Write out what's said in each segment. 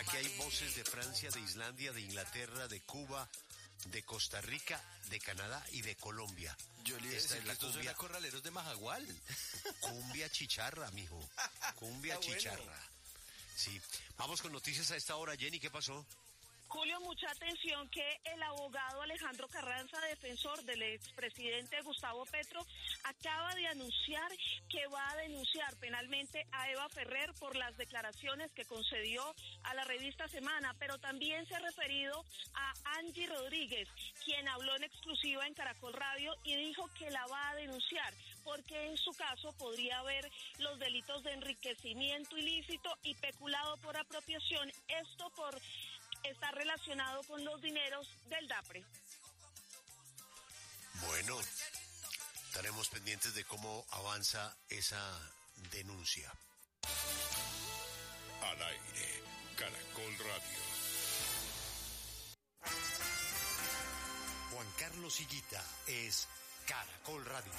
Aquí hay voces de Francia, de Islandia, de Inglaterra, de Cuba, de Costa Rica, de Canadá y de Colombia. Yo le Esta decía es que la estos son cumbia, corraleros de Majagual. cumbia chicharra, mijo. Cumbia Está bueno. chicharra. Sí. Vamos con noticias a esta hora. Jenny, ¿qué pasó? Julio, mucha atención que el abogado Alejandro Carranza, defensor del expresidente Gustavo Petro, acaba de anunciar que va a denunciar penalmente a Eva Ferrer por las declaraciones que concedió a la revista Semana, pero también se ha referido a Angie Rodríguez, quien habló en exclusiva en Caracol Radio y dijo que la va a denunciar porque en su caso podría haber los delitos de enriquecimiento ilícito y peculado por apropiación, esto por está relacionado con los dineros del DAPRE. Bueno, estaremos pendientes de cómo avanza esa denuncia. Al aire, Caracol Radio. Juan Carlos Higuita es Caracol Radio.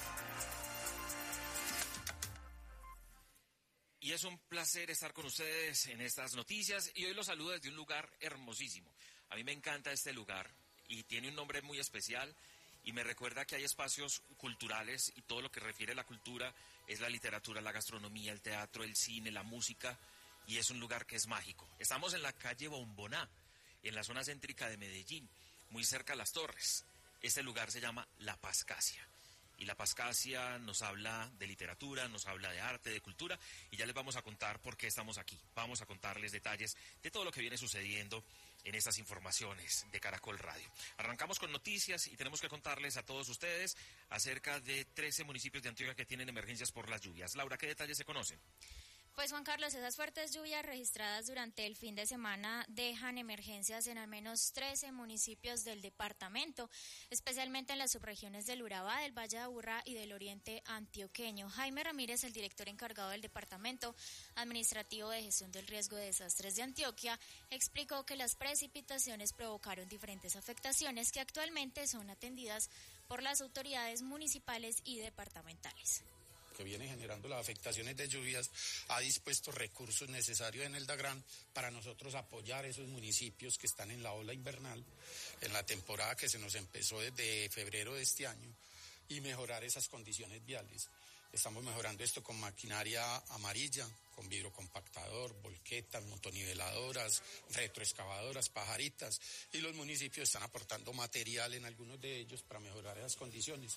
Y es un placer estar con ustedes en estas noticias y hoy los saludo desde un lugar hermosísimo. A mí me encanta este lugar y tiene un nombre muy especial y me recuerda que hay espacios culturales y todo lo que refiere a la cultura es la literatura, la gastronomía, el teatro, el cine, la música y es un lugar que es mágico. Estamos en la calle Bomboná, en la zona céntrica de Medellín, muy cerca a las Torres. Este lugar se llama La Pascasia. Y La Pascasia nos habla de literatura, nos habla de arte, de cultura, y ya les vamos a contar por qué estamos aquí. Vamos a contarles detalles de todo lo que viene sucediendo en estas informaciones de Caracol Radio. Arrancamos con noticias y tenemos que contarles a todos ustedes acerca de 13 municipios de Antioquia que tienen emergencias por las lluvias. Laura, ¿qué detalles se conocen? Pues Juan Carlos, esas fuertes lluvias registradas durante el fin de semana dejan emergencias en al menos 13 municipios del departamento, especialmente en las subregiones del Urabá, del Valle de Aburrá y del Oriente Antioqueño. Jaime Ramírez, el director encargado del Departamento Administrativo de Gestión del Riesgo de Desastres de Antioquia, explicó que las precipitaciones provocaron diferentes afectaciones que actualmente son atendidas por las autoridades municipales y departamentales. Que viene generando las afectaciones de lluvias, ha dispuesto recursos necesarios en el DAGRAN para nosotros apoyar esos municipios que están en la ola invernal, en la temporada que se nos empezó desde febrero de este año, y mejorar esas condiciones viales. Estamos mejorando esto con maquinaria amarilla, con vidrocompactador, volquetas, motoniveladoras, retroexcavadoras, pajaritas, y los municipios están aportando material en algunos de ellos para mejorar esas condiciones.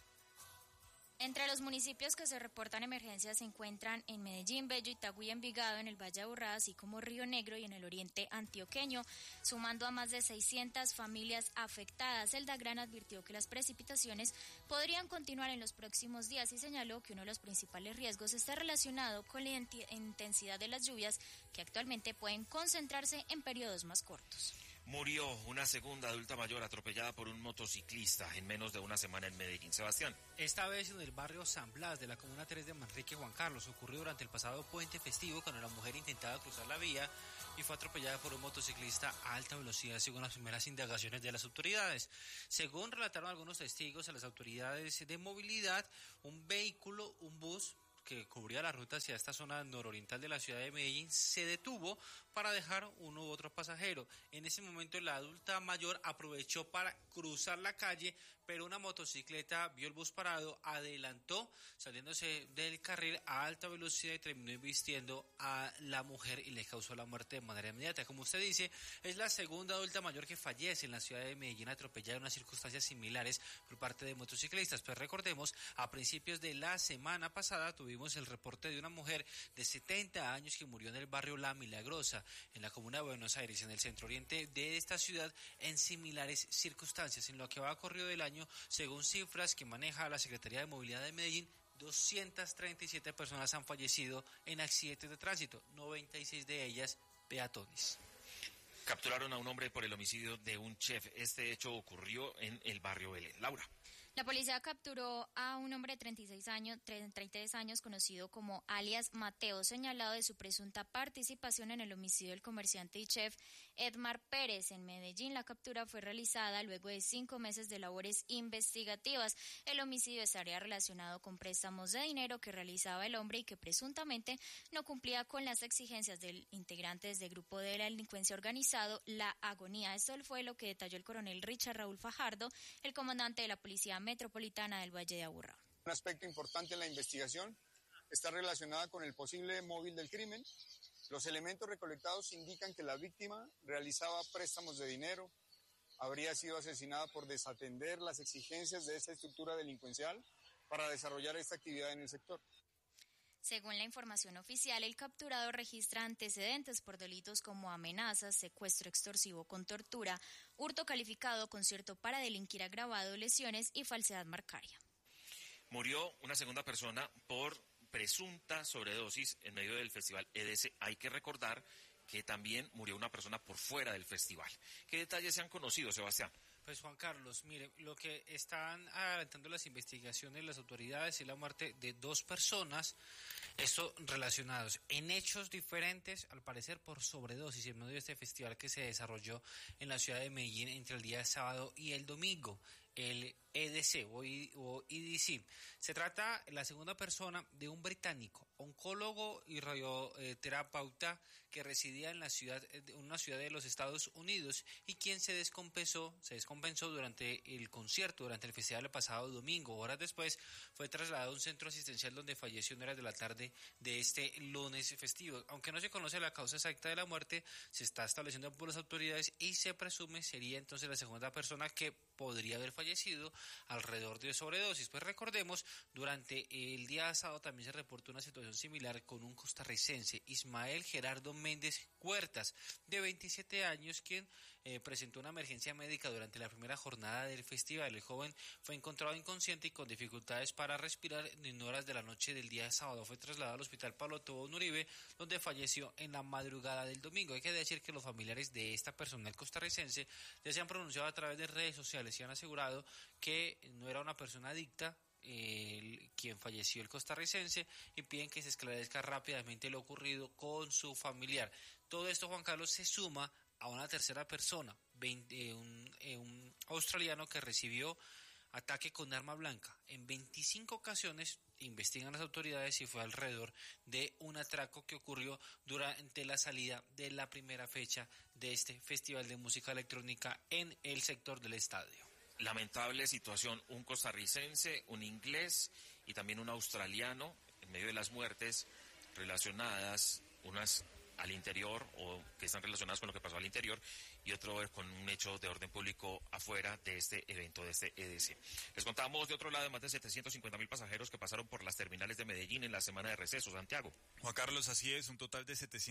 Entre los municipios que se reportan emergencias se encuentran en Medellín, Bello, Itagüí, Envigado, en el Valle de Aburrá, así como Río Negro y en el Oriente Antioqueño, sumando a más de 600 familias afectadas. El DAGRAN advirtió que las precipitaciones podrían continuar en los próximos días y señaló que uno de los principales riesgos está relacionado con la intensidad de las lluvias, que actualmente pueden concentrarse en periodos más cortos. Murió una segunda adulta mayor atropellada por un motociclista en menos de una semana en Medellín. Sebastián. Esta vez en el barrio San Blas de la comuna 3 de Manrique, Juan Carlos. Ocurrió durante el pasado puente festivo cuando la mujer intentaba cruzar la vía y fue atropellada por un motociclista a alta velocidad, según las primeras indagaciones de las autoridades. Según relataron algunos testigos a las autoridades de movilidad, un vehículo, un bus que cubría la ruta hacia esta zona nororiental de la ciudad de Medellín, se detuvo para dejar uno u otro pasajero. En ese momento la adulta mayor aprovechó para cruzar la calle, pero una motocicleta vio el bus parado, adelantó, saliéndose del carril a alta velocidad y terminó embistiendo a la mujer y le causó la muerte de manera inmediata. Como usted dice, es la segunda adulta mayor que fallece en la ciudad de Medellín atropellada en unas circunstancias similares por parte de motociclistas. Pues recordemos, a principios de la semana pasada tuvimos el reporte de una mujer de 70 años que murió en el barrio La Milagrosa, en la comuna de Buenos Aires, en el centro oriente de esta ciudad, en similares circunstancias. En lo que va corrido del año, según cifras que maneja la Secretaría de Movilidad de Medellín, 237 personas han fallecido en accidentes de tránsito, 96 de ellas peatones. Capturaron a un hombre por el homicidio de un chef. Este hecho ocurrió en el barrio Belén. Laura. La policía capturó a un hombre de 33 años conocido como alias Mateo, señalado de su presunta participación en el homicidio del comerciante y chef Edmar Pérez en Medellín. La captura fue realizada luego de 5 meses de labores investigativas. El homicidio estaría relacionado con préstamos de dinero que realizaba el hombre y que presuntamente no cumplía con las exigencias del integrantes del grupo de la delincuencia organizado La Agonía. Esto fue lo que detalló el coronel Richard Raúl Fajardo, el comandante de la Policía Metropolitana del Valle de Aburrá. Un aspecto importante en la investigación está relacionada con el posible móvil del crimen. Los elementos recolectados indican que la víctima realizaba préstamos de dinero, habría sido asesinada por desatender las exigencias de esta estructura delincuencial para desarrollar esta actividad en el sector. Según la información oficial, el capturado registra antecedentes por delitos como amenazas, secuestro extorsivo con tortura, hurto calificado, concierto para delinquir agravado, lesiones y falsedad marcaria. Murió una segunda persona por presunta sobredosis en medio del festival EDC. Hay que recordar que también murió una persona por fuera del festival. ¿Qué detalles se han conocido, Sebastián? Pues Juan Carlos, mire, lo que están adelantando las investigaciones, las autoridades, es la muerte de 2 personas, esto relacionados en hechos diferentes, al parecer por sobredosis, en medio de este festival que se desarrolló en la ciudad de Medellín entre el día sábado y el domingo, el EDC o EDC. Se trata, la segunda persona, de un británico, oncólogo y radioterapeuta que residía en una ciudad de los Estados Unidos y quien se descompensó durante el concierto, durante el festival el pasado domingo. Horas después fue trasladado a un centro asistencial donde falleció en horas de la tarde de este lunes festivo. Aunque no se conoce la causa exacta de la muerte, se está estableciendo por las autoridades y se presume sería entonces la segunda persona que podría haber fallecido alrededor de sobredosis. Pues recordemos, durante el día sábado también se reportó una situación similar con un costarricense, Ismael Gerardo Méndez Huertas, de 27 años, quien presentó una emergencia médica durante la primera jornada del festival. El joven fue encontrado inconsciente y con dificultades para respirar en horas de la noche del día sábado. Fue trasladado al hospital Pablo Tobón Uribe, donde falleció en la madrugada del domingo. Hay que decir que los familiares de esta persona, el costarricense, ya se han pronunciado a través de redes sociales y han asegurado que no era una persona adicta quien falleció, el costarricense, y piden que se esclarezca rápidamente lo ocurrido con su familiar. Todo esto, Juan Carlos, se suma a una tercera persona, un australiano que recibió ataque con arma blanca. En 25 ocasiones investigan las autoridades y fue alrededor de un atraco que ocurrió durante la salida de la primera fecha de este festival de música electrónica en el sector del estadio. Lamentable situación, un costarricense, un inglés y también un australiano en medio de las muertes relacionadas, unas al interior o que están relacionadas con lo que pasó al interior y otro con un hecho de orden público afuera de este evento, de este EDC. Les contamos de otro lado de más de 750.000 pasajeros que pasaron por las terminales de Medellín en la semana de receso. Santiago. Juan Carlos, así es, un total de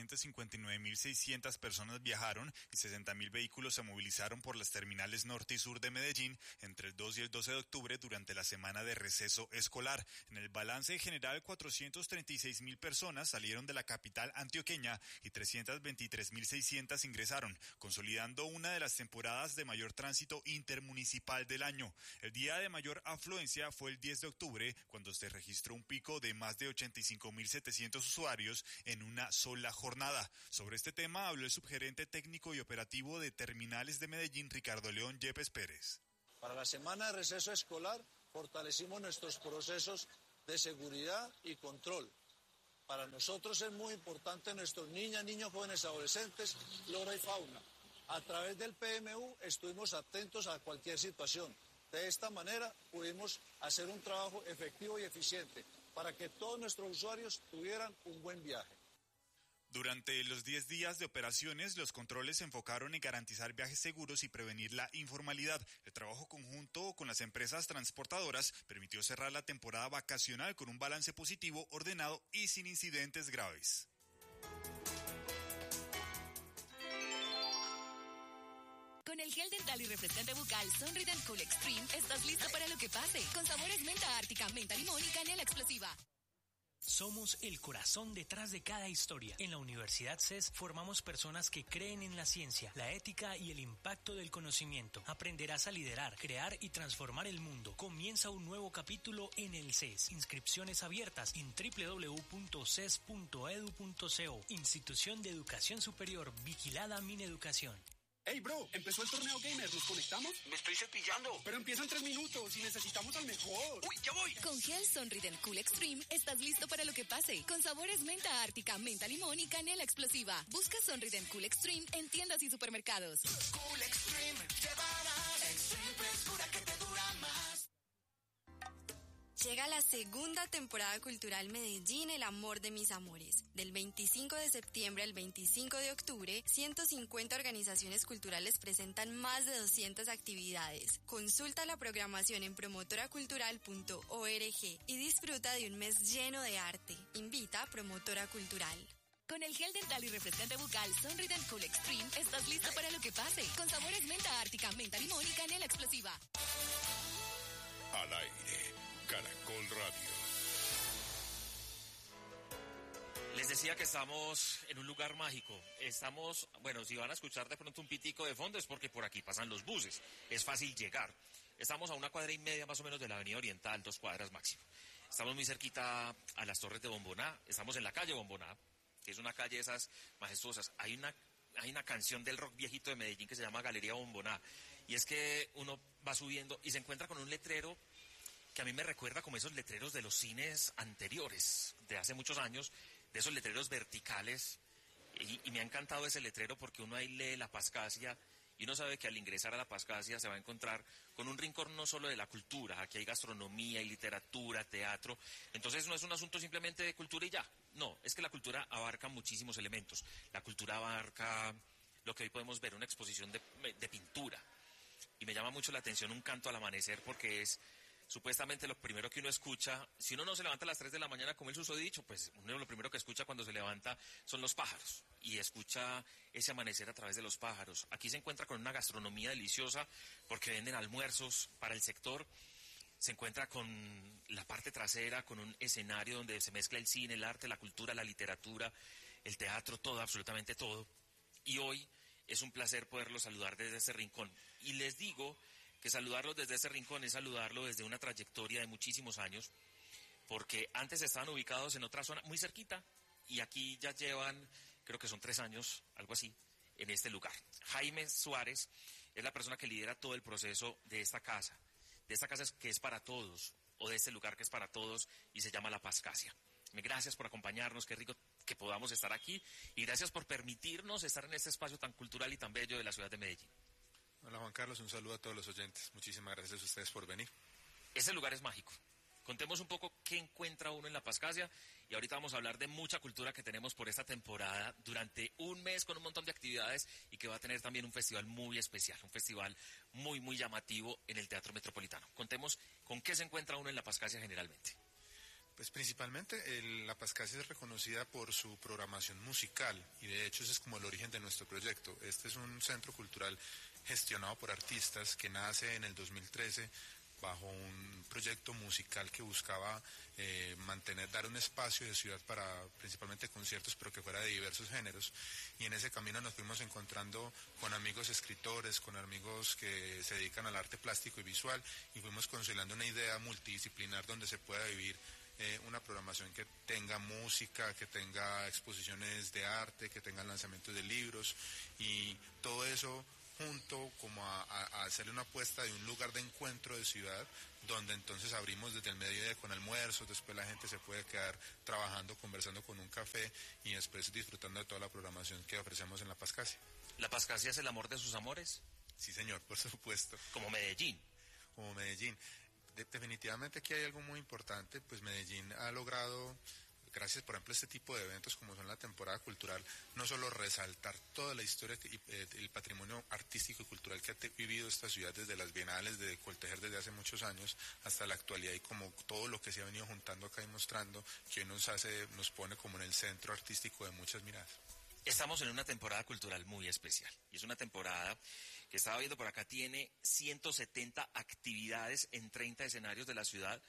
759.600 personas viajaron y 60.000 vehículos se movilizaron por las terminales norte y sur de Medellín entre el 2 y el 12 de octubre durante la semana de receso escolar. En el balance general, 436.000 personas salieron de la capital antioqueña y 323.600 ingresaron, consolidando una de las temporadas de mayor tránsito intermunicipal del año. El día de mayor afluencia fue el 10 de octubre, cuando se registró un pico de más de 85.700 usuarios en una sola jornada. Sobre este tema habló el subgerente técnico y operativo de Terminales de Medellín, Ricardo León Yepes Pérez. Para la semana de receso escolar fortalecimos nuestros procesos de seguridad y control. Para nosotros es muy importante nuestros niñas, niños, jóvenes, adolescentes, flora y fauna. A través del PMU estuvimos atentos a cualquier situación. De esta manera pudimos hacer un trabajo efectivo y eficiente para que todos nuestros usuarios tuvieran un buen viaje. Durante los 10 días de operaciones, los controles se enfocaron en garantizar viajes seguros y prevenir la informalidad. El trabajo conjunto con las empresas transportadoras permitió cerrar la temporada vacacional con un balance positivo, ordenado y sin incidentes graves. Con el gel dental y refrescante bucal Sonrident Cool Extreme estás listo para lo que pase. Con sabores menta ártica, menta limón y canela explosiva. Somos el corazón detrás de cada historia. En la Universidad CES formamos personas que creen en la ciencia, la ética y el impacto del conocimiento. Aprenderás a liderar, crear y transformar el mundo. Comienza un nuevo capítulo en el CES. Inscripciones abiertas en www.ces.edu.co. Institución de Educación Superior, vigilada Mineducación. Hey bro, empezó el torneo gamer, ¿nos conectamos? Me estoy cepillando. Pero empieza en 3 minutos y necesitamos al mejor. ¡Uy, ya voy! Con Gel Sonrident Cool Extreme estás listo para lo que pase. Con sabores menta ártica, menta limón y canela explosiva. Busca Sonrident Cool Extreme en tiendas y supermercados. Cool Extreme, llevará Extreme frescura que te dura más. Llega la segunda temporada cultural Medellín, el amor de mis amores. Del 25 de septiembre al 25 de octubre, 150 organizaciones culturales presentan más de 200 actividades. Consulta la programación en promotoracultural.org y disfruta de un mes lleno de arte. Invita a Promotora Cultural. Con el gel dental y refrescante bucal Sonrident Cool Extreme estás listo para lo que pase. Con sabores menta ártica, menta limón y canela explosiva. Al aire, Caracol Radio. Les decía que estamos en un lugar mágico. Estamos, bueno, si van a escuchar de pronto un pitico de fondo es porque por aquí pasan los buses. Es fácil llegar. Estamos a 1,5 cuadras más o menos de la Avenida Oriental, 2 cuadras máximo. Estamos muy cerquita a las Torres de Bomboná. Estamos en la calle Bomboná, que es una calle de esas majestuosas. Hay una canción del rock viejito de Medellín que se llama Galería Bomboná. Y es que uno va subiendo y se encuentra con un letrero que a mí me recuerda como esos letreros de los cines anteriores, de hace muchos años, de esos letreros verticales, y me ha encantado ese letrero porque uno ahí lee La Pascasia, y uno sabe que al ingresar a La Pascasia se va a encontrar con un rincón no solo de la cultura, aquí hay gastronomía, hay literatura, teatro, entonces no es un asunto simplemente de cultura y ya, no, es que la cultura abarca muchísimos elementos, la cultura abarca lo que hoy podemos ver, una exposición de pintura, y me llama mucho la atención un canto al amanecer porque es supuestamente lo primero que uno escucha, si uno no se levanta a las 3 de la mañana como el susodicho, pues uno lo primero que escucha cuando se levanta son los pájaros y escucha ese amanecer a través de los pájaros. Aquí se encuentra con una gastronomía deliciosa porque venden almuerzos para el sector, se encuentra con la parte trasera, con un escenario donde se mezcla el cine, el arte, la cultura, la literatura, el teatro, todo, absolutamente todo. Y hoy es un placer poderlos saludar desde este rincón. Y les digo que saludarlos desde ese rincón es saludarlo desde una trayectoria de muchísimos años, porque antes estaban ubicados en otra zona muy cerquita, y aquí ya llevan, creo que son 3 años, algo así, en este lugar. Jaime Suárez es la persona que lidera todo el proceso de esta casa que es para todos, o de este lugar que es para todos, y se llama La Pascasia. Gracias por acompañarnos, qué rico que podamos estar aquí, y gracias por permitirnos estar en este espacio tan cultural y tan bello de la ciudad de Medellín. Hola Juan Carlos, un saludo a todos los oyentes. Muchísimas gracias a ustedes por venir. Ese lugar es mágico. Contemos un poco qué encuentra uno en La Pascasia y ahorita vamos a hablar de mucha cultura que tenemos por esta temporada durante un mes con un montón de actividades y que va a tener también un festival muy especial, un festival muy, muy llamativo en el Teatro Metropolitano. Contemos con qué se encuentra uno en La Pascasia generalmente. Pues principalmente La Pascasia es reconocida por su programación musical y de hecho ese es como el origen de nuestro proyecto. Este es un centro cultural gestionado por artistas que nace en el 2013 bajo un proyecto musical que buscaba dar un espacio de ciudad para principalmente conciertos, pero que fuera de diversos géneros. Y en ese camino nos fuimos encontrando con amigos escritores, con amigos que se dedican al arte plástico y visual, y fuimos conciliando una idea multidisciplinar donde se pueda vivir una programación que tenga música, que tenga exposiciones de arte, que tenga lanzamientos de libros, y todo eso junto como a hacerle una apuesta de un lugar de encuentro de ciudad, donde entonces abrimos desde el mediodía con almuerzos, después la gente se puede quedar trabajando, conversando con un café y después disfrutando de toda la programación que ofrecemos en La Pascasia. ¿La Pascasia es el amor de sus amores? Sí señor, por supuesto. Como Medellín. Como Medellín. Definitivamente aquí hay algo muy importante, pues Medellín ha logrado, gracias por ejemplo a este tipo de eventos como son la temporada cultural, no solo resaltar toda la historia y el patrimonio artístico y cultural que ha vivido esta ciudad desde las bienales de Coltejer desde hace muchos años hasta la actualidad, y como todo lo que se ha venido juntando acá y mostrando, que hoy nos pone como en el centro artístico de muchas miradas. Estamos en una temporada cultural muy especial, y es una temporada que estaba viendo por acá, tiene 170 actividades en 30 escenarios de la ciudad.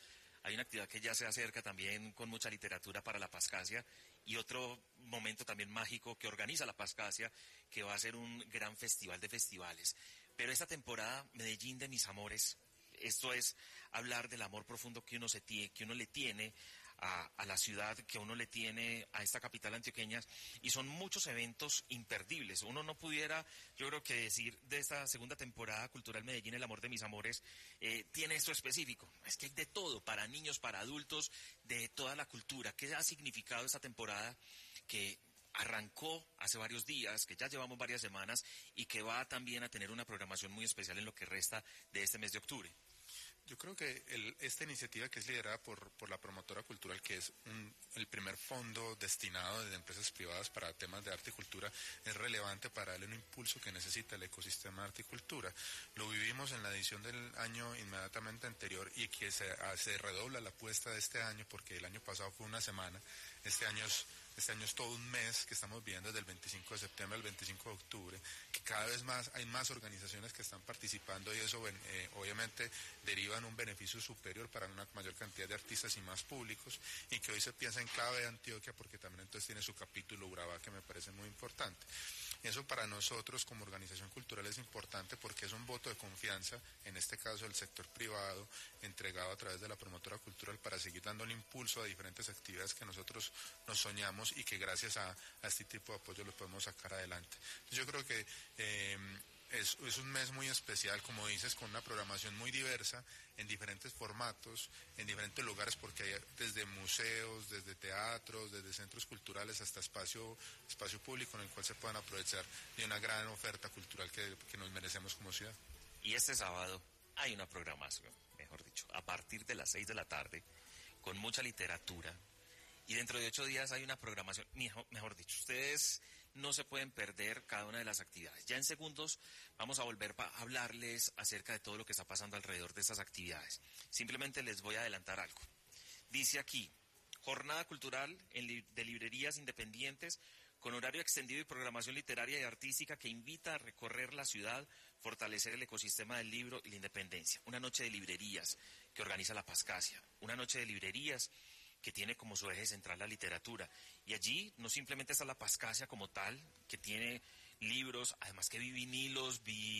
Hay una actividad que ya se acerca también con mucha literatura para la Pascasia y otro momento también mágico que organiza la Pascasia, que va a ser un gran festival de festivales. Pero esta temporada, Medellín de mis amores, esto es hablar del amor profundo que uno le tiene a la ciudad, que uno le tiene a esta capital antioqueña, y son muchos eventos imperdibles. Uno no pudiera, yo creo que decir de esta segunda temporada cultural Medellín, el amor de mis amores, tiene esto específico. Es que hay de todo, para niños, para adultos, de toda la cultura. ¿Qué ha significado esta temporada que arrancó hace varios días, que ya llevamos varias semanas y que va también a tener una programación muy especial en lo que resta de este mes de octubre? Yo creo que esta iniciativa, que es liderada por la promotora cultural, que es el primer fondo destinado de empresas privadas para temas de arte y cultura, es relevante para darle un impulso que necesita el ecosistema de arte y cultura. Lo vivimos en la edición del año inmediatamente anterior, y que se redobla la apuesta de este año, porque el año pasado fue una semana. Este año es todo un mes que estamos viviendo, desde el 25 de septiembre al 25 de octubre, que cada vez más hay más organizaciones que están participando, y eso obviamente deriva en un beneficio superior para una mayor cantidad de artistas y más públicos, y que hoy se piensa en clave de Antioquia, porque también entonces tiene su capítulo Urabá, que me parece muy importante. Y eso para nosotros como organización cultural es importante, porque es un voto de confianza, en este caso del sector privado, entregado a través de la promotora cultural, para seguir dando un impulso a diferentes actividades que nosotros nos soñamos y que gracias a este tipo de apoyo lo podemos sacar adelante. Yo creo que es un mes muy especial, como dices, con una programación muy diversa, en diferentes formatos, en diferentes lugares, porque hay desde museos, desde teatros, desde centros culturales, hasta espacio público en el cual se puedan aprovechar de una gran oferta cultural que nos merecemos como ciudad. Y este sábado hay una programación, mejor dicho, a partir de las 6 de la tarde, con mucha literatura, y dentro de 8 días hay una programación, mejor dicho, ustedes no se pueden perder cada una de las actividades. Ya en segundos vamos a volver a hablarles acerca de todo lo que está pasando alrededor de estas actividades. Simplemente les voy a adelantar algo. Dice aquí, jornada cultural de librerías independientes con horario extendido y programación literaria y artística que invita a recorrer la ciudad, fortalecer el ecosistema del libro y la independencia. Una noche de librerías que organiza la Pascasia, una noche de librerías que tiene como su eje central la literatura. Y allí no simplemente está la Pascasia como tal, que tiene libros, además que vi vinilos,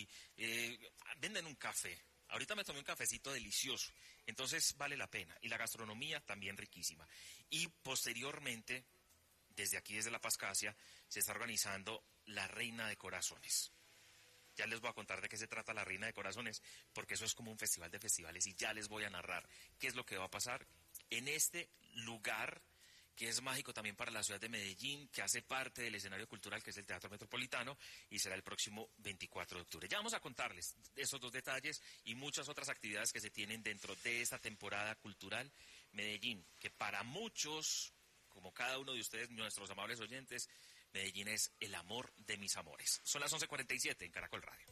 venden un café. Ahorita me tomé un cafecito delicioso, entonces vale la pena. Y la gastronomía también riquísima. Y posteriormente, desde la Pascasia, se está organizando la Reina de Corazones. Ya les voy a contar de qué se trata la Reina de Corazones, porque eso es como un festival de festivales, y ya les voy a narrar qué es lo que va a pasar en este lugar que es mágico también para la ciudad de Medellín, que hace parte del escenario cultural, que es el Teatro Metropolitano, y será el próximo 24 de octubre. Ya vamos a contarles esos dos detalles y muchas otras actividades que se tienen dentro de esta temporada cultural Medellín, que para muchos, como cada uno de ustedes, nuestros amables oyentes, Medellín es el amor de mis amores. Son las 11:47 en Caracol Radio.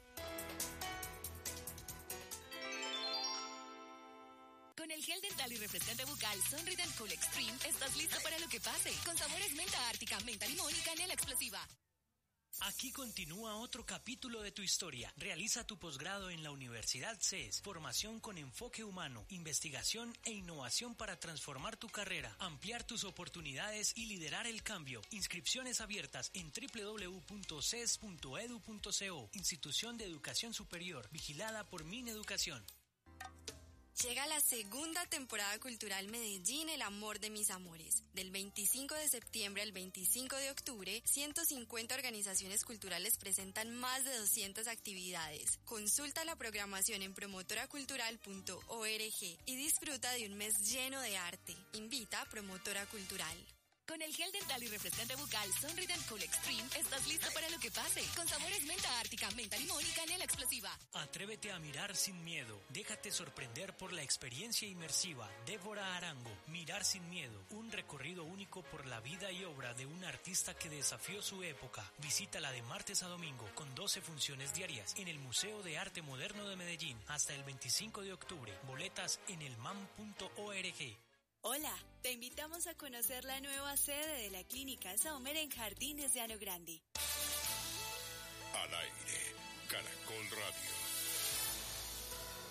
Con el gel dental y refrescante bucal Sonrident Cool Extreme estás listo para lo que pase. Con sabores menta ártica, menta limón y canela explosiva. Aquí continúa otro capítulo de tu historia. Realiza tu posgrado en la Universidad CES. Formación con enfoque humano, investigación e innovación para transformar tu carrera, ampliar tus oportunidades y liderar el cambio. Inscripciones abiertas en www.ces.edu.co. Institución de Educación Superior, vigilada por Mineducación. Llega la segunda temporada cultural Medellín, el amor de mis amores. Del 25 de septiembre al 25 de octubre, 150 organizaciones culturales presentan más de 200 actividades. Consulta la programación en promotoracultural.org y disfruta de un mes lleno de arte. Invita a Promotora Cultural. Con el gel dental y refrescante bucal Sonrident Cool Extreme estás listo para lo que pase. Con sabores menta ártica, menta limón y canela explosiva. Atrévete a mirar sin miedo. Déjate sorprender por la experiencia inmersiva. Débora Arango, Mirar sin miedo. Un recorrido único por la vida y obra de un artista que desafió su época. Visítala de martes a domingo con 12 funciones diarias en el Museo de Arte Moderno de Medellín hasta el 25 de octubre. Boletas en elmam.org. Hola, te invitamos a conocer la nueva sede de la Clínica Saumer en Jardines de Ano Grande. Al aire, Caracol Radio. Que hay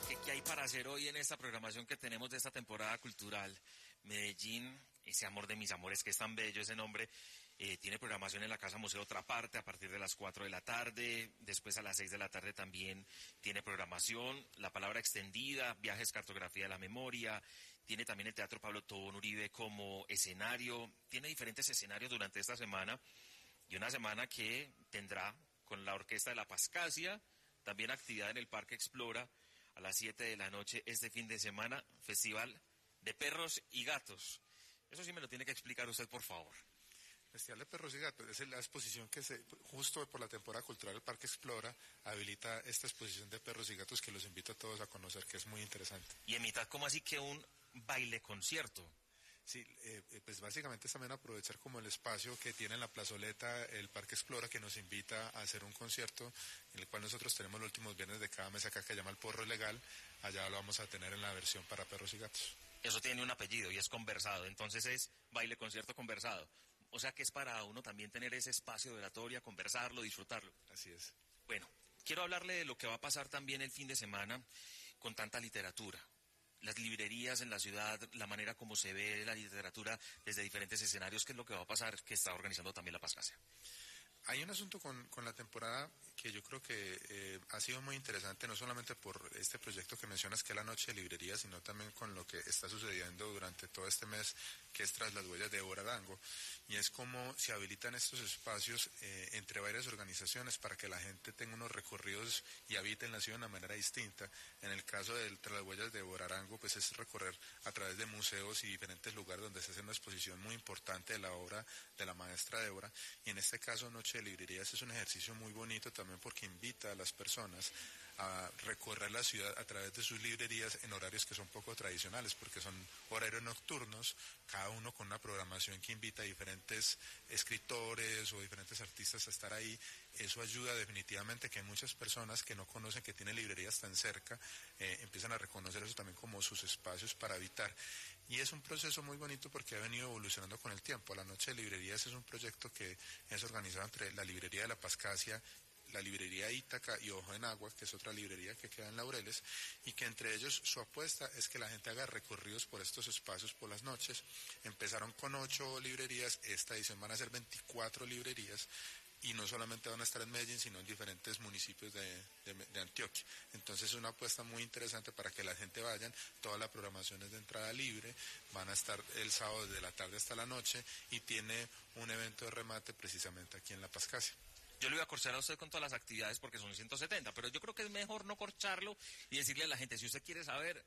para hacer hoy en esta programación que tenemos de esta temporada cultural. Medellín, ese amor de mis amores, que es tan bello ese nombre, tiene programación en la Casa Museo Otra Parte a partir de las 4 de la tarde, después a las 6 de la tarde también tiene programación, La Palabra Extendida, Viajes, Cartografía de la Memoria, tiene también el Teatro Pablo Tobón Uribe como escenario, tiene diferentes escenarios durante esta semana, y una semana que tendrá con la Orquesta de la Pascasia, también actividad en el Parque Explora, a las 7 de la noche este fin de semana, Festival de Perros y Gatos. Eso sí me lo tiene que explicar usted, por favor. Festival de Perros y Gatos es la exposición que justo por la temporada cultural del Parque Explora habilita esta exposición de perros y gatos que los invito a todos a conocer, que es muy interesante. Y en mitad, ¿cómo así que un baile concierto? Sí, pues básicamente es también aprovechar como el espacio que tiene en la plazoleta el Parque Explora, que nos invita a hacer un concierto en el cual nosotros tenemos los últimos viernes de cada mes acá, que se llama El Porro Legal. Allá lo vamos a tener en la versión para perros y gatos. Eso tiene un apellido y es conversado, entonces es baile, concierto, conversado. O sea que es para uno también tener ese espacio de oratoria, conversarlo, disfrutarlo. Así es. Bueno, quiero hablarle de lo que va a pasar también el fin de semana con tanta literatura. Las librerías en la ciudad, la manera como se ve la literatura desde diferentes escenarios, ¿qué es lo que va a pasar? Que está organizando también la Pascasia. Hay un asunto con la temporada que yo creo que ha sido muy interesante, no solamente por este proyecto que mencionas, que es la Noche de Librería, sino también con lo que está sucediendo durante todo este mes, que es Tras las Huellas de Evo Arango, y es cómo se habilitan estos espacios entre varias organizaciones para que la gente tenga unos recorridos y habite en la ciudad de una manera distinta. En el caso de Tras las Huellas de Evo Arango, pues es recorrer a través de museos y diferentes lugares donde se hace una exposición muy importante de la obra de la maestra Débora, y en este caso Noche de Librerías es un ejercicio muy bonito también porque invita a las personas a recorrer la ciudad a través de sus librerías en horarios que son poco tradicionales, porque son horarios nocturnos, cada uno con una programación que invita a diferentes escritores o diferentes artistas a estar ahí. Eso ayuda definitivamente que muchas personas que no conocen que tienen librerías tan cerca empiezan a reconocer eso también como sus espacios para habitar. Y es un proceso muy bonito porque ha venido evolucionando con el tiempo. La Noche de Librerías es un proyecto que es organizado entre la Librería de la Pascasia, la librería Ítaca y Ojo en Agua, que es otra librería que queda en Laureles, y que entre ellos su apuesta es que la gente haga recorridos por estos espacios por las noches. Empezaron con 8 librerías, esta edición van a ser 24 librerías, y no solamente van a estar en Medellín, sino en diferentes municipios de Antioquia. Entonces es una apuesta muy interesante para que la gente vayan. Toda la programación es de entrada libre, van a estar el sábado desde la tarde hasta la noche, y tiene un evento de remate precisamente aquí en La Pascasia. Yo le voy a corchar a usted con todas las actividades porque son 170, pero yo creo que es mejor no corcharlo y decirle a la gente, si usted quiere saber,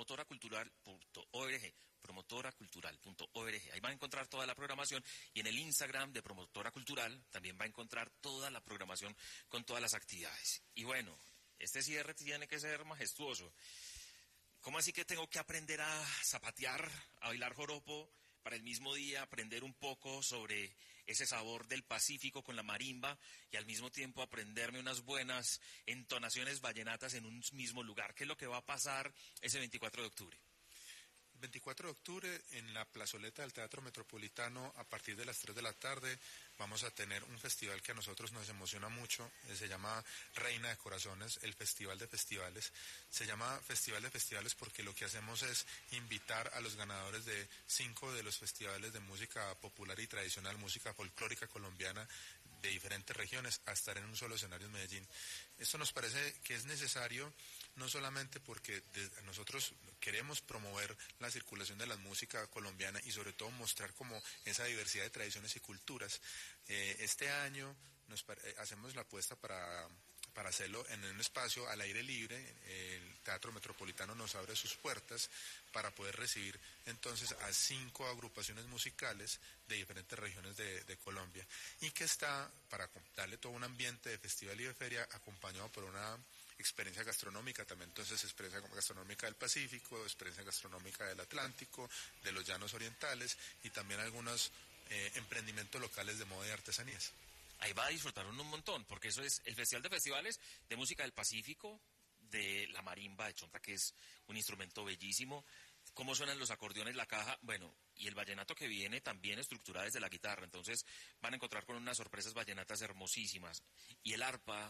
promotoracultural.org, promotoracultural.org, ahí va a encontrar toda la programación, y en el Instagram de Promotora Cultural también va a encontrar toda la programación con todas las actividades. Y bueno, este cierre tiene que ser majestuoso. ¿Cómo así que tengo que aprender a zapatear, a bailar joropo, para el mismo día aprender un poco sobre ese sabor del Pacífico con la marimba y al mismo tiempo aprenderme unas buenas entonaciones vallenatas en un mismo lugar? ¿Qué es lo que va a pasar ese 24 de octubre? El 24 de octubre en la plazoleta del Teatro Metropolitano a partir de las 3 de la tarde vamos a tener un festival que a nosotros nos emociona mucho, se llama Reina de Corazones, el Festival de Festivales. Se llama Festival de Festivales porque lo que hacemos es invitar a los ganadores de 5 de los festivales de música popular y tradicional, música folclórica colombiana de diferentes regiones, a estar en un solo escenario en Medellín. Esto nos parece que es necesario, no solamente porque nosotros queremos promover la circulación de la música colombiana y sobre todo mostrar como esa diversidad de tradiciones y culturas. Este año hacemos la apuesta para hacerlo en un espacio al aire libre. El Teatro Metropolitano nos abre sus puertas para poder recibir entonces a 5 agrupaciones musicales de diferentes regiones de Colombia, y que está para darle todo un ambiente de festival y de feria acompañado por una experiencia gastronómica también. Entonces, experiencia gastronómica del Pacífico, experiencia gastronómica del Atlántico, de los llanos orientales, y también algunos emprendimientos locales de moda y artesanías. Ahí va a disfrutar un montón, porque eso es el Festival de Festivales de Música del Pacífico, de la marimba de Chonta, que es un instrumento bellísimo, cómo suenan los acordeones, la caja, bueno, y el vallenato que viene también estructurado desde la guitarra, entonces van a encontrar con unas sorpresas vallenatas hermosísimas, y el arpa,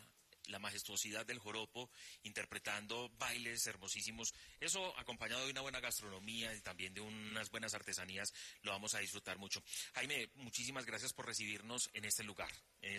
la majestuosidad del joropo, interpretando bailes hermosísimos. Eso acompañado de una buena gastronomía y también de unas buenas artesanías, lo vamos a disfrutar mucho. Jaime, muchísimas gracias por recibirnos en este lugar, en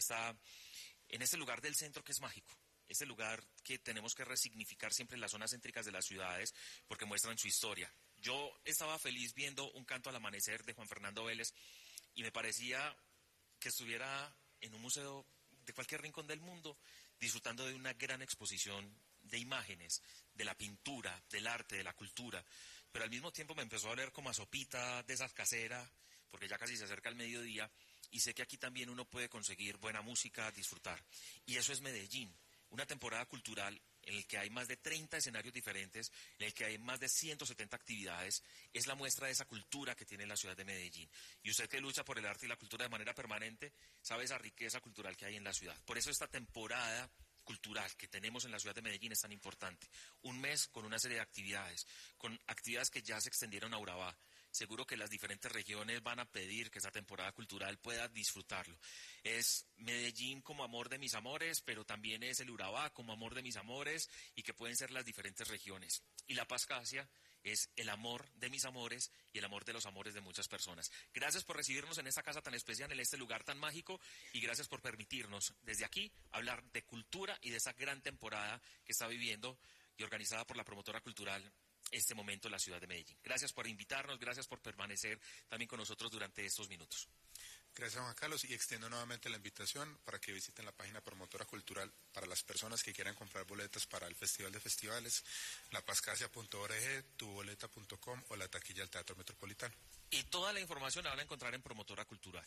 este lugar del centro que es mágico. Este lugar que tenemos que resignificar siempre en las zonas céntricas de las ciudades porque muestran su historia. Yo estaba feliz viendo un canto al amanecer de Juan Fernando Vélez y me parecía que estuviera en un museo de cualquier rincón del mundo disfrutando de una gran exposición de imágenes, de la pintura, del arte, de la cultura. Pero al mismo tiempo me empezó a oler como a sopita de esas caseras, porque ya casi se acerca el mediodía y sé que aquí también uno puede conseguir buena música, disfrutar. Y eso es Medellín. Una temporada cultural en la que hay más de 30 escenarios diferentes, en el que hay más de 170 actividades, es la muestra de esa cultura que tiene la ciudad de Medellín. Y usted que lucha por el arte y la cultura de manera permanente, sabe esa riqueza cultural que hay en la ciudad. Por eso esta temporada cultural que tenemos en la ciudad de Medellín es tan importante. Un mes con una serie de actividades, con actividades que ya se extendieron a Urabá. Seguro que las diferentes regiones van a pedir que esa temporada cultural pueda disfrutarlo. Es Medellín como amor de mis amores, pero también es el Urabá como amor de mis amores y que pueden ser las diferentes regiones. Y la Pascasia es el amor de mis amores y el amor de los amores de muchas personas. Gracias por recibirnos en esta casa tan especial, en este lugar tan mágico, y gracias por permitirnos desde aquí hablar de cultura y de esa gran temporada que está viviendo y organizada por la promotora cultural este momento en la ciudad de Medellín. Gracias por invitarnos, gracias por permanecer también con nosotros durante estos minutos. Gracias, Juan Carlos, y extiendo nuevamente la invitación para que visiten la página Promotora Cultural para las personas que quieran comprar boletas para el Festival de Festivales, lapascasia.org, tuboleta.com o la taquilla del Teatro Metropolitano. Y toda la información la van a encontrar en Promotora Cultural,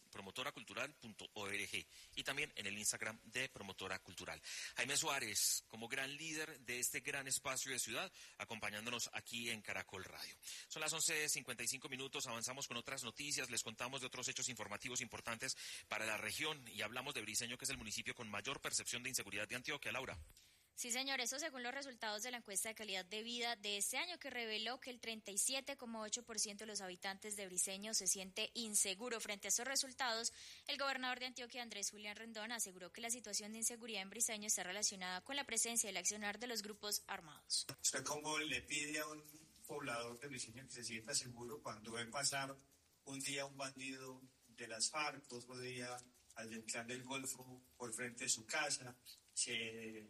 promotoracultural.org, y también en el Instagram de Promotora Cultural. Jaime Suárez, como gran líder de este gran espacio de ciudad, acompañándonos aquí en Caracol Radio. Son las 11:55, avanzamos con otras noticias, les contamos de otros hechos informativos importantes para la región y hablamos de Briceño, que es el municipio con mayor percepción de inseguridad de Antioquia. Laura. Sí, señor, eso según los resultados de la encuesta de calidad de vida de este año, que reveló que el 37,8% de los habitantes de Briceño se siente inseguro. Frente a estos resultados, el gobernador de Antioquia, Andrés Julián Rendón, aseguró que la situación de inseguridad en Briceño está relacionada con la presencia y el accionar de los grupos armados. ¿Usted cómo le pide a un poblador de Briceño que se sienta seguro cuando ve pasar un día un bandido de las FARC, otro día al del Clan del Golfo por frente de su casa, se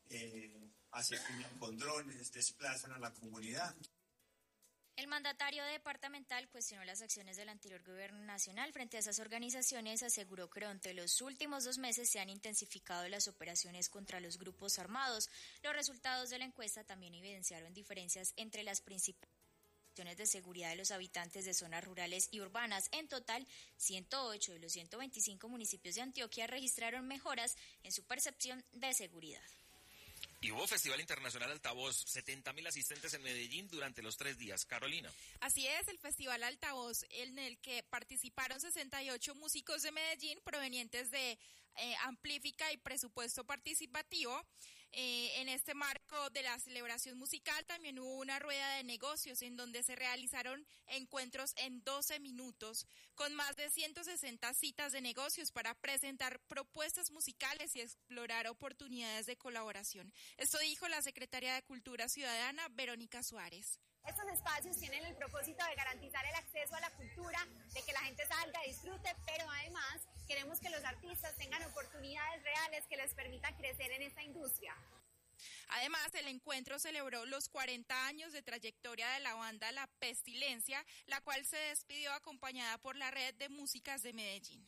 asesinan con drones, desplazan a la comunidad? El mandatario departamental cuestionó las acciones del anterior gobierno nacional. Frente a esas organizaciones, aseguró que durante los últimos 2 meses se han intensificado las operaciones contra los grupos armados. Los resultados de la encuesta también evidenciaron diferencias entre las principales de seguridad de los habitantes de zonas rurales y urbanas. En total, 108 de los 125 municipios de Antioquia registraron mejoras en su percepción de seguridad. Y hubo Festival Internacional Altavoz, 70.000 asistentes en Medellín durante los 3 días. Carolina. Así es, el Festival Altavoz, en el que participaron 68 músicos de Medellín provenientes de Amplífica y Presupuesto Participativo. En este marco de la celebración musical también hubo una rueda de negocios en donde se realizaron encuentros en 12 minutos con más de 160 citas de negocios para presentar propuestas musicales y explorar oportunidades de colaboración. Esto dijo la secretaria de Cultura Ciudadana, Verónica Suárez. Estos espacios tienen el propósito de garantizar el acceso a la cultura, de que la gente salga, disfrute, pero además queremos que los artistas tengan oportunidades reales que les permitan crecer en esta industria. Además, el encuentro celebró los 40 años de trayectoria de la banda La Pestilencia, la cual se despidió acompañada por la Red de Músicas de Medellín.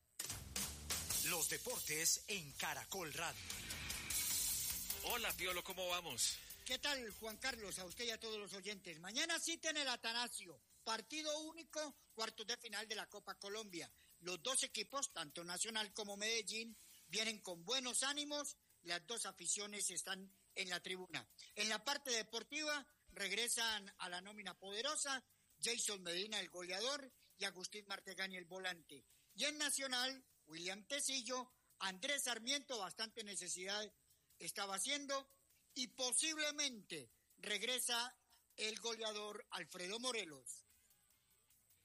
Los deportes en Caracol Radio. Hola, Piolo, ¿cómo vamos? ¿Qué tal, Juan Carlos? A usted y a todos los oyentes. Mañana cita en el Atanasio, partido único, cuartos de final de la Copa Colombia. Los 2 equipos, tanto Nacional como Medellín, vienen con buenos ánimos. Las 2 aficiones están en la tribuna. En la parte deportiva, regresan a la nómina poderosa Jason Medina, el goleador, y Agustín Martegani, el volante. Y en Nacional, William Tecillo, Andrés Sarmiento, bastante necesidad estaba haciendo, y posiblemente regresa el goleador Alfredo Morelos.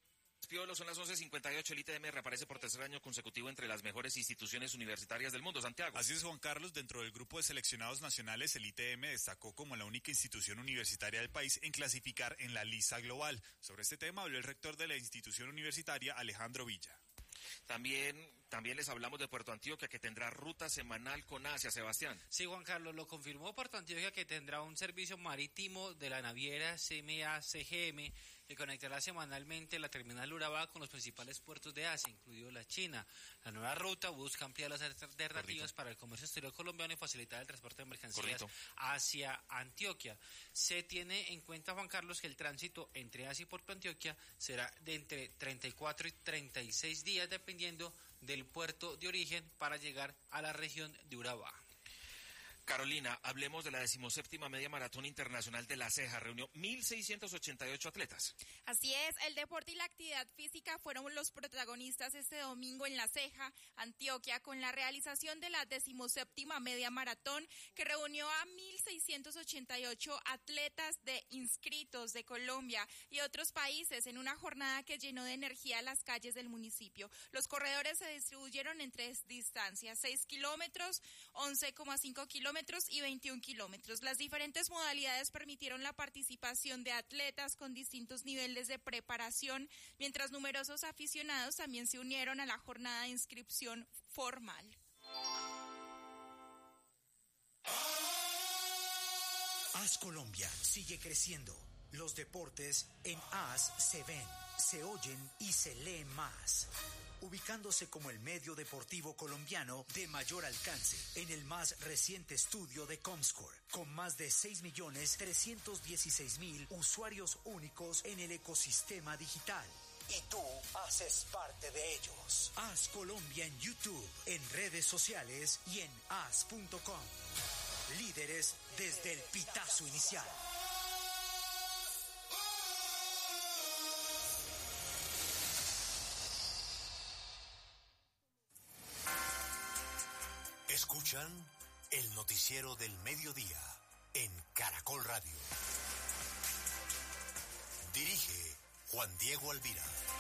Piolo, son las 11:58. El ITM reaparece por tercer año consecutivo entre las mejores instituciones universitarias del mundo. Santiago. Así es, Juan Carlos. Dentro del grupo de seleccionados nacionales, el ITM destacó como la única institución universitaria del país en clasificar en la lista global. Sobre este tema habló el rector de la institución universitaria, Alejandro Villa. También les hablamos de Puerto Antioquia, que tendrá ruta semanal con Asia. Sebastián. Sí, Juan Carlos, lo confirmó Puerto Antioquia, que tendrá un servicio marítimo de la naviera CMA-CGM que conectará semanalmente la terminal Urabá con los principales puertos de Asia, incluido la China. La nueva ruta busca ampliar las alternativas para el comercio exterior colombiano y facilitar el transporte de mercancías hacia Antioquia. Se tiene en cuenta, Juan Carlos, que el tránsito entre Asia y Puerto Antioquia será de entre 34 y 36 días, dependiendo del puerto de origen, para llegar a la región de Urabá. Carolina, hablemos de la 17ª Media Maratón Internacional de La Ceja. Reunió 1.688 atletas. Así es, el deporte y la actividad física fueron los protagonistas este domingo en La Ceja, Antioquia, con la realización de la 17ª Media Maratón, que reunió a 1.688 atletas inscritos de Colombia y otros países en una jornada que llenó de energía las calles del municipio. Los corredores se distribuyeron en 3 distancias: 6 kilómetros, 11,5 kilómetros y 21 kilómetros. Las diferentes modalidades permitieron la participación de atletas con distintos niveles de preparación, mientras numerosos aficionados también se unieron a la jornada de inscripción formal. AS Colombia sigue creciendo. Los deportes en AS se ven, se oyen y se leen más, ubicándose como el medio deportivo colombiano de mayor alcance en el más reciente estudio de Comscore, con más de 6.316.000 usuarios únicos en el ecosistema digital. Y tú haces parte de ellos. AS Colombia en YouTube, en redes sociales y en as.com. Líderes desde el pitazo inicial. Escuchan el noticiero del mediodía en Caracol Radio. Dirige Juan Diego Alvira.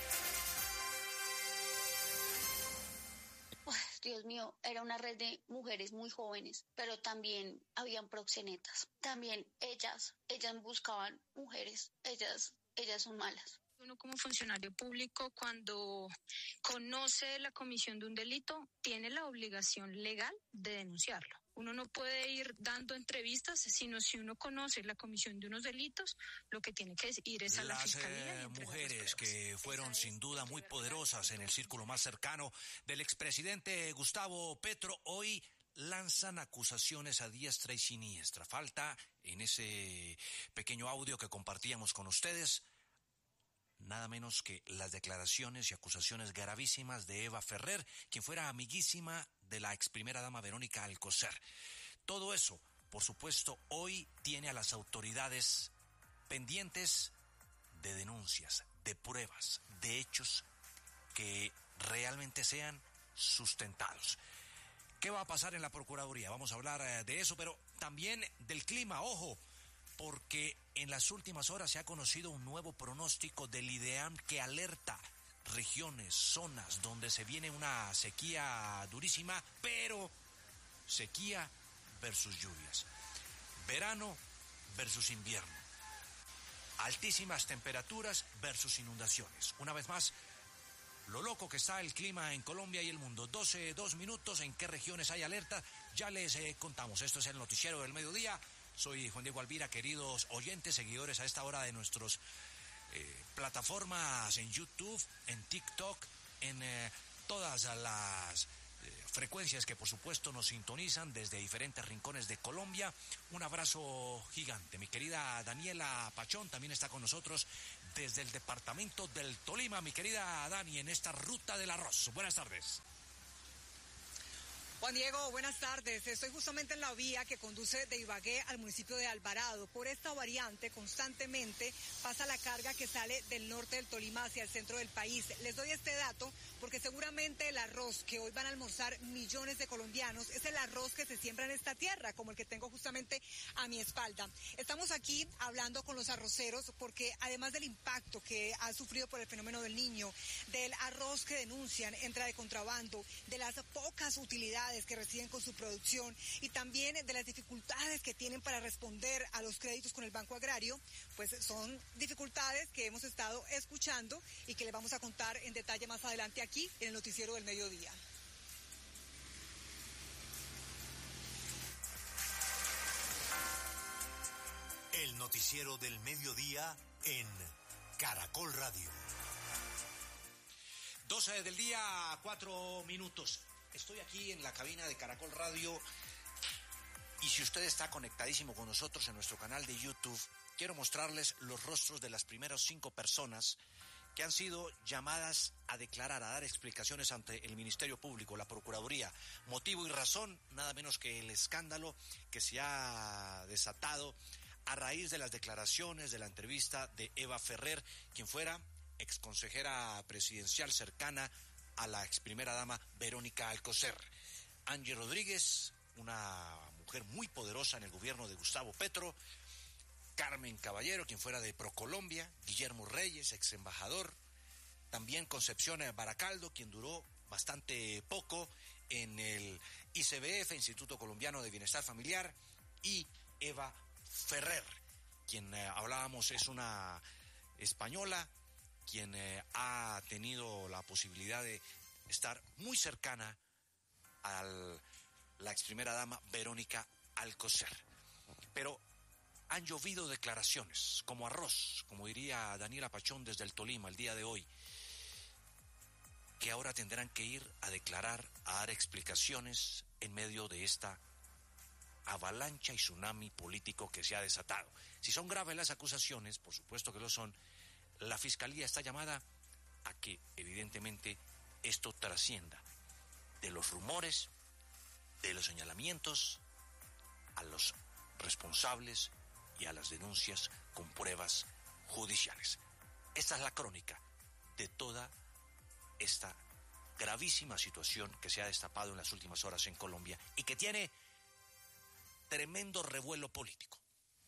Dios mío, era una red de mujeres muy jóvenes, pero también habían proxenetas. También ellas buscaban mujeres, ellas son malas. Uno como funcionario público, cuando conoce la comisión de un delito, tiene la obligación legal de denunciarlo. Uno no puede ir dando entrevistas, sino si uno conoce la comisión de unos delitos, lo que tiene que ir es a la fiscalía. Las mujeres que fueron sin duda muy poderosas en el círculo más cercano del expresidente Gustavo Petro, hoy lanzan acusaciones a diestra y siniestra. Falta en ese pequeño audio que compartíamos con ustedes nada menos que las declaraciones y acusaciones gravísimas de Eva Ferrer, quien fuera amiguísima de la ex primera dama Verónica Alcocer. Todo eso, por supuesto, hoy tiene a las autoridades pendientes de denuncias, de pruebas, de hechos que realmente sean sustentados. ¿Qué va a pasar en la Procuraduría? Vamos a hablar de eso, pero también del clima, ojo, porque en las últimas horas se ha conocido un nuevo pronóstico del IDEAM que alerta regiones, zonas donde se viene una sequía durísima, pero sequía versus lluvias, verano versus invierno, altísimas temperaturas versus inundaciones. Una vez más, lo loco que está el clima en Colombia y el mundo. 12:02 minutos. ¿En qué regiones hay alerta? Ya les contamos. Esto es el noticiero del mediodía. Soy Juan Diego Alvira, queridos oyentes, seguidores a esta hora de nuestros plataformas en YouTube, en TikTok, en todas las frecuencias que por supuesto nos sintonizan desde diferentes rincones de Colombia. Un abrazo gigante. Mi querida Daniela Pachón también está con nosotros desde el departamento del Tolima. Mi querida Dani, en esta ruta del arroz. Buenas tardes. Juan Diego, buenas tardes. Estoy justamente en la vía que conduce de Ibagué al municipio de Alvarado. Por esta variante constantemente pasa la carga que sale del norte del Tolima hacia el centro del país. Les doy este dato porque seguramente el arroz que hoy van a almorzar millones de colombianos es el arroz que se siembra en esta tierra, como el que tengo justamente a mi espalda. Estamos aquí hablando con los arroceros porque además del impacto que ha sufrido por el fenómeno del Niño, del arroz que denuncian entra de contrabando, de las pocas utilidades que reciben con su producción y también de las dificultades que tienen para responder a los créditos con el Banco Agrario, pues son dificultades que hemos estado escuchando y que les vamos a contar en detalle más adelante aquí en el Noticiero del Mediodía. El Noticiero del Mediodía en Caracol Radio. 12 del día, 4 minutos. Estoy aquí en la cabina de Caracol Radio y si usted está conectadísimo con nosotros en nuestro canal de YouTube, quiero mostrarles los rostros de las primeras 5 personas que han sido llamadas a declarar, a dar explicaciones ante el Ministerio Público, la Procuraduría. Motivo y razón, nada menos que el escándalo que se ha desatado a raíz de las declaraciones de la entrevista de Eva Ferrer, quien fuera exconsejera presidencial cercana a la ex primera dama Verónica Alcocer. Angie Rodríguez, una mujer muy poderosa en el gobierno de Gustavo Petro, Carmen Caballero, quien fuera de Procolombia, Guillermo Reyes, ex embajador, también Concepción Baracaldo, quien duró bastante poco en el ICBF, Instituto Colombiano de Bienestar Familiar, y Eva Ferrer, quien hablábamos es una española, quien ha tenido la posibilidad de estar muy cercana a la ex primera dama Verónica Alcocer. Pero han llovido declaraciones como arroz, como diría Daniela Pachón desde el Tolima el día de hoy, que ahora tendrán que ir a declarar, a dar explicaciones en medio de esta avalancha y tsunami político que se ha desatado. Si son graves las acusaciones, por supuesto que lo son, la Fiscalía está llamada a que, evidentemente, esto trascienda de los rumores, de los señalamientos, a los responsables y a las denuncias con pruebas judiciales. Esta es la crónica de toda esta gravísima situación que se ha destapado en las últimas horas en Colombia y que tiene tremendo revuelo político.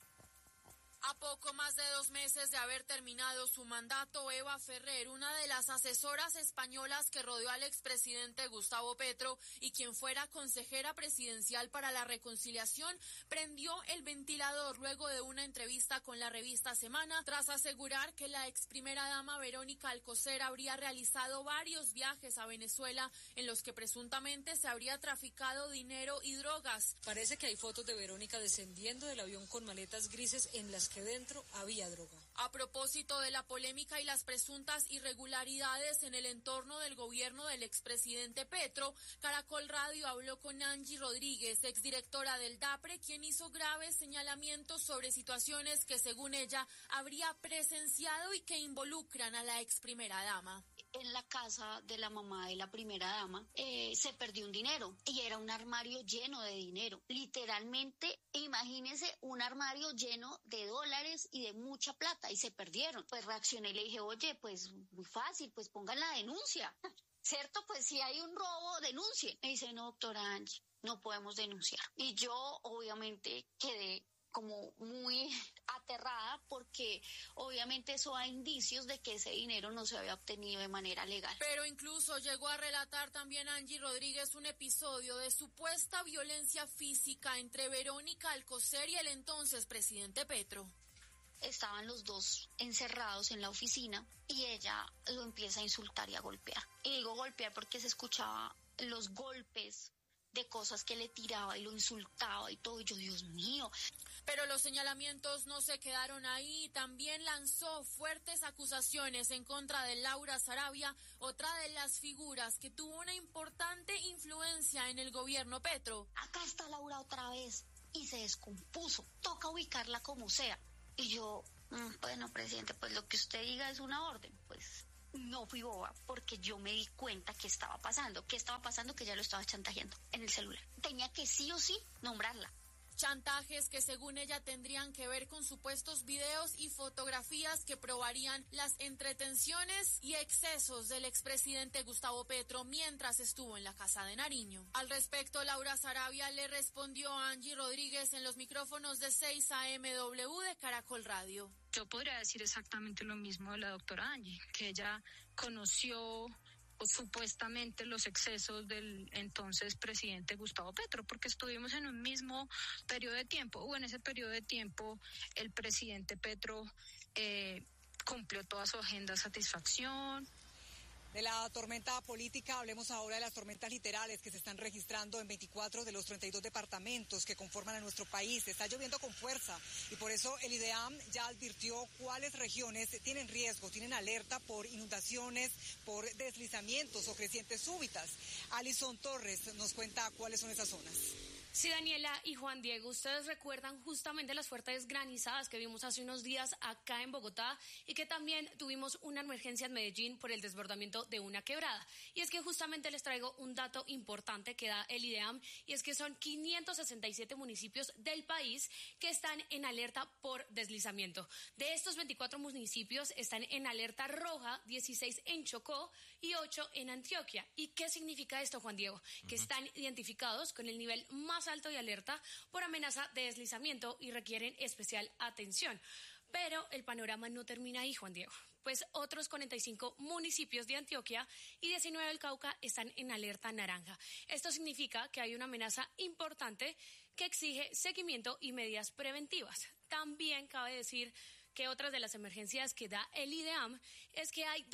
A poco más de 2 meses de haber terminado su mandato, Eva Ferrer, una de las asesoras españolas que rodeó al expresidente Gustavo Petro y quien fuera consejera presidencial para la reconciliación, prendió el ventilador luego de una entrevista con la revista Semana, tras asegurar que la ex primera dama Verónica Alcocer habría realizado varios viajes a Venezuela en los que presuntamente se habría traficado dinero y drogas. Parece que hay fotos de Verónica descendiendo del avión con maletas grises en las que dentro había droga. A propósito de la polémica y las presuntas irregularidades en el entorno del gobierno del expresidente Petro, Caracol Radio habló con Angie Rodríguez, exdirectora del DAPRE, quien hizo graves señalamientos sobre situaciones que, según ella, habría presenciado y que involucran a la ex primera dama. En la casa de la mamá de la primera dama se perdió un dinero y era un armario lleno de dinero. Literalmente, imagínense un armario lleno de dólares y de mucha plata y se perdieron. Pues reaccioné y le dije, oye, pues muy fácil, pues pongan la denuncia. ¿Cierto? Pues si hay un robo, denuncien. Me dice, no, doctora Angie, no podemos denunciar. Y yo obviamente quedé como muy aterrada porque obviamente eso da indicios de que ese dinero no se había obtenido de manera legal. Pero incluso llegó a relatar también Angie Rodríguez un episodio de supuesta violencia física entre Verónica Alcocer y el entonces presidente Petro. Estaban los dos encerrados en la oficina y ella lo empieza a insultar y a golpear. Y digo golpear porque se escuchaba los golpes de cosas que le tiraba y lo insultaba y todo. Y yo, Dios mío. Pero los señalamientos no se quedaron ahí. También lanzó fuertes acusaciones en contra de Laura Sarabia, otra de las figuras que tuvo una importante influencia en el gobierno Petro. Acá está Laura otra vez y se descompuso. Toca ubicarla como sea. Y yo, bueno, presidente, pues lo que usted diga es una orden. Pues no fui boba porque yo me di cuenta que estaba pasando, que ella lo estaba chantajeando en el celular. Tenía que sí o sí nombrarla. Chantajes que según ella tendrían que ver con supuestos videos y fotografías que probarían las entretenciones y excesos del expresidente Gustavo Petro mientras estuvo en la Casa de Nariño. Al respecto, Laura Sarabia le respondió a Angie Rodríguez en los micrófonos de 6 AMW de Caracol Radio. Yo podría decir exactamente lo mismo de la doctora Angie, que ella conoció supuestamente los excesos del entonces presidente Gustavo Petro, porque estuvimos en un mismo periodo de tiempo, o en ese periodo de tiempo el presidente Petro cumplió toda su agenda de satisfacción. De la tormenta política, hablemos ahora de las tormentas literales que se están registrando en 24 de los 32 departamentos que conforman a nuestro país. Está lloviendo con fuerza y por eso el IDEAM ya advirtió cuáles regiones tienen riesgo, tienen alerta por inundaciones, por deslizamientos o crecientes súbitas. Alison Torres nos cuenta cuáles son esas zonas. Sí, Daniela y Juan Diego, ustedes recuerdan justamente las fuertes granizadas que vimos hace unos días acá en Bogotá y que también tuvimos una emergencia en Medellín por el desbordamiento de una quebrada. Y es que justamente les traigo un dato importante que da el IDEAM y es que son 567 municipios del país que están en alerta por deslizamiento. De estos 24 municipios están en alerta roja, 16 en Chocó y 8 en Antioquia. ¿Y qué significa esto, Juan Diego? Que están identificados con el nivel más alto de alerta por amenaza de deslizamiento y requieren especial atención. Pero el panorama no termina ahí, Juan Diego, pues otros 45 municipios de Antioquia y 19 del Cauca están en alerta naranja. Esto significa que hay una amenaza importante que exige seguimiento y medidas preventivas. También cabe decir que otras de las emergencias que da el IDEAM es que hay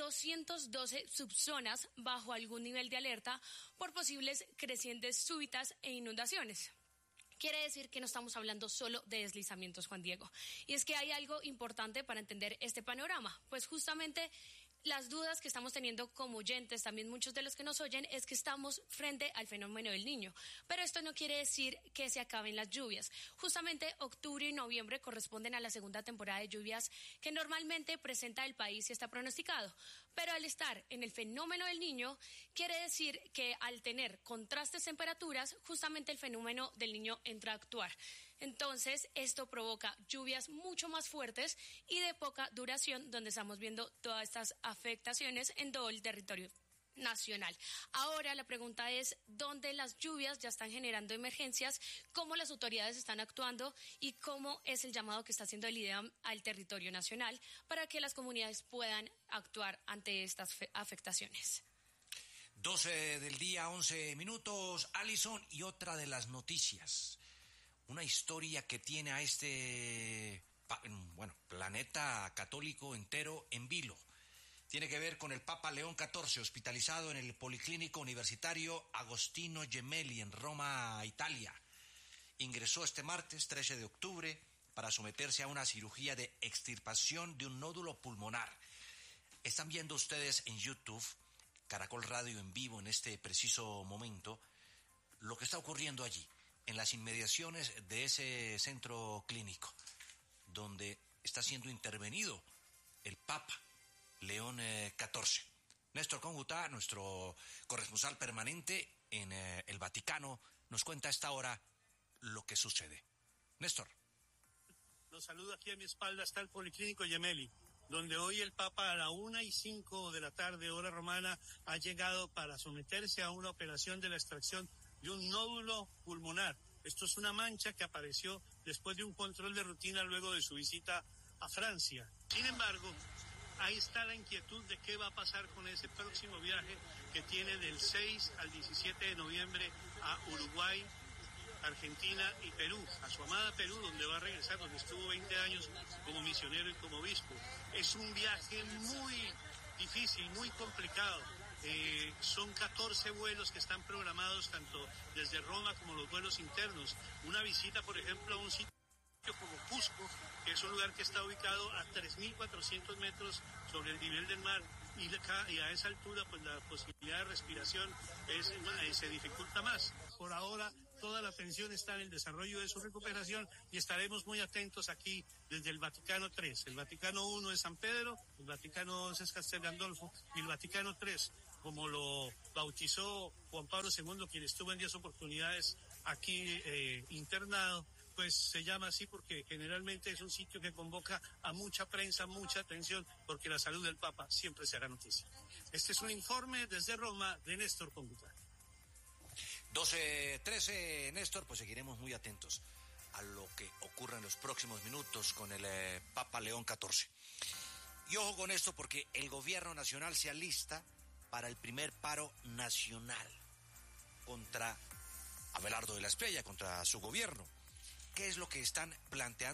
212 subzonas bajo algún nivel de alerta por posibles crecientes súbitas e inundaciones. Quiere decir que no estamos hablando solo de deslizamientos, Juan Diego. Y es que hay algo importante para entender este panorama, pues justamente las dudas que estamos teniendo como oyentes, también muchos de los que nos oyen, es que estamos frente al fenómeno del Niño. Pero esto no quiere decir que se acaben las lluvias. Justamente octubre y noviembre corresponden a la segunda temporada de lluvias que normalmente presenta el país y está pronosticado. Pero al estar en el fenómeno del Niño, quiere decir que al tener contrastes temperaturas, justamente el fenómeno del Niño entra a actuar. Entonces, esto provoca lluvias mucho más fuertes y de poca duración, donde estamos viendo todas estas afectaciones en todo el territorio nacional. Ahora la pregunta es, ¿dónde las lluvias ya están generando emergencias? ¿Cómo las autoridades están actuando? ¿Y cómo es el llamado que está haciendo el IDEAM al territorio nacional para que las comunidades puedan actuar ante estas afectaciones? 12 del día, 11 minutos, Alison, y otra de las noticias. Una historia que tiene a este, planeta católico entero en vilo. Tiene que ver con el Papa León XIV, hospitalizado en el Policlínico Universitario Agostino Gemelli en Roma, Italia. Ingresó este martes 13 de octubre para someterse a una cirugía de extirpación de un nódulo pulmonar. Están viendo ustedes en YouTube, Caracol Radio en vivo en este preciso momento, lo que está ocurriendo allí, en las inmediaciones de ese centro clínico, donde está siendo intervenido el Papa León XIV. Néstor Congutá, nuestro corresponsal permanente en el Vaticano, nos cuenta a esta hora lo que sucede. Néstor. Los saludo aquí a mi espalda, está el Policlínico Gemelli, donde hoy el Papa a la 1:05 de la tarde, hora romana, ha llegado para someterse a una operación de la extracción de un nódulo pulmonar. Esto es una mancha que apareció después de un control de rutina luego de su visita a Francia. Sin embargo, ahí está la inquietud de qué va a pasar con ese próximo viaje que tiene del 6 al 17 de noviembre a Uruguay, Argentina y Perú, a su amada Perú, donde va a regresar, donde estuvo 20 años como misionero y como obispo. Es un viaje muy difícil, muy complicado. Son 14 vuelos que están programados tanto desde Roma como los vuelos internos. Una visita, por ejemplo, a un sitio como Cusco, que es un lugar que está ubicado a 3.400 metros sobre el nivel del mar, y a esa altura pues la posibilidad de respiración se dificulta más. Por ahora toda la atención está en el desarrollo de su recuperación y estaremos muy atentos aquí desde el Vaticano III. El Vaticano I es San Pedro, el Vaticano II es Castel Gandolfo y el Vaticano III, como lo bautizó Juan Pablo II, quien estuvo en 10 oportunidades aquí internado, pues se llama así porque generalmente es un sitio que convoca a mucha prensa, mucha atención, porque la salud del Papa siempre se hará noticia. Este es un informe desde Roma de Néstor Conduta. 12:13, Néstor, pues seguiremos muy atentos a lo que ocurra en los próximos minutos con el Papa León XIV. Y ojo con esto porque el gobierno nacional se alista para el primer paro nacional contra Abelardo de la Espriella, contra su gobierno. ¿Qué es lo que están planteando?